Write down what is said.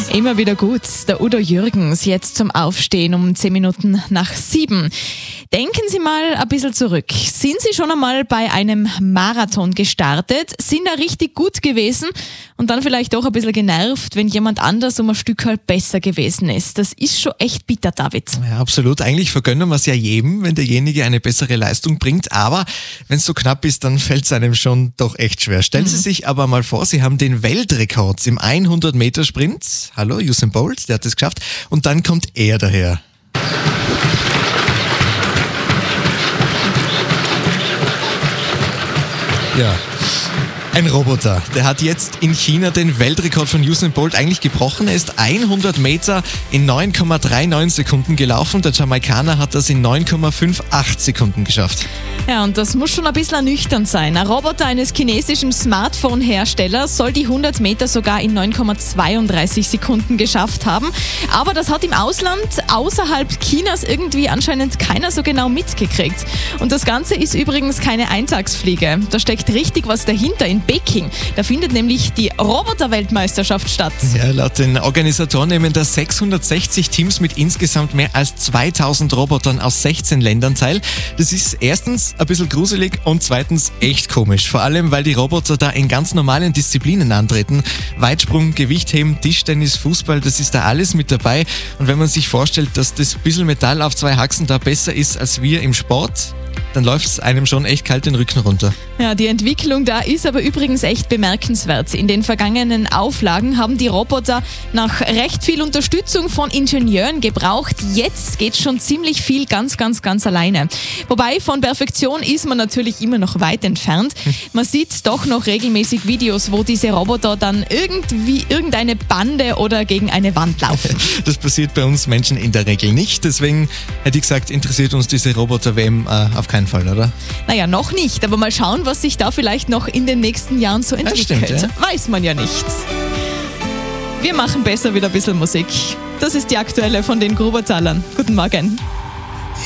Immer wieder gut. Der Udo Jürgens jetzt zum Aufstehen um 10 Minuten nach 7. Denken Sie mal ein bisschen zurück. Sind Sie schon einmal bei einem Marathon gestartet? Sind da richtig gut gewesen und dann vielleicht auch ein bisschen genervt, wenn jemand anders um ein Stück halt besser gewesen ist? Das ist schon echt bitter, David. Ja, absolut. Eigentlich vergönnen wir es ja jedem, wenn derjenige eine bessere Leistung bringt. Aber wenn es so knapp ist, dann fällt es einem schon doch echt schwer. Stellen Sie sich aber mal vor, Sie haben den Weltrekord im 100-Meter-Sprint. Hallo, Usain Bolt, der hat es geschafft. Und dann kommt er daher. Ja, ein Roboter. Der hat jetzt in China den Weltrekord von Usain Bolt eigentlich gebrochen. Er ist 100 Meter in 9,39 Sekunden gelaufen. Der Jamaikaner hat das in 9,58 Sekunden geschafft. Ja, und das muss schon ein bisschen ernüchternd sein. Ein Roboter eines chinesischen Smartphone-Herstellers soll die 100 Meter sogar in 9,32 Sekunden geschafft haben. Aber das hat im Ausland außerhalb Chinas irgendwie anscheinend keiner so genau mitgekriegt. Und das Ganze ist übrigens keine Eintagsfliege. Da steckt richtig was dahinter in Peking. Da findet nämlich die Roboter-Weltmeisterschaft statt. Ja, laut den Organisatoren nehmen da 660 Teams mit insgesamt mehr als 2000 Robotern aus 16 Ländern teil. Das ist erstens ein bisschen gruselig und zweitens echt komisch. Vor allem, weil die Roboter da in ganz normalen Disziplinen antreten. Weitsprung, Gewichtheben, Tischtennis, Fußball, das ist da alles mit dabei. Und wenn man sich vorstellt, dass das bisschen Metall auf 2 Haxen da besser ist als wir im Sport, dann läuft es einem schon echt kalt den Rücken runter. Ja, die Entwicklung da ist aber übrigens echt bemerkenswert. In den vergangenen Auflagen haben die Roboter nach recht viel Unterstützung von Ingenieuren gebraucht. Jetzt geht schon ziemlich viel ganz alleine. Wobei von Perfektion ist man natürlich immer noch weit entfernt. Man sieht doch noch regelmäßig Videos, wo diese Roboter dann irgendeine Bande oder gegen eine Wand laufen. Das passiert bei uns Menschen in der Regel nicht. Deswegen hätte ich gesagt, interessiert uns diese Roboter-WM auf keinen Fall, oder? Naja, noch nicht, aber mal schauen, was sich da vielleicht noch in den nächsten Jahren so entwickelt. Stimmt, ja. Weiß man ja nicht. Wir machen besser wieder ein bisschen Musik. Das ist die aktuelle von den Grubertalern. Guten Morgen.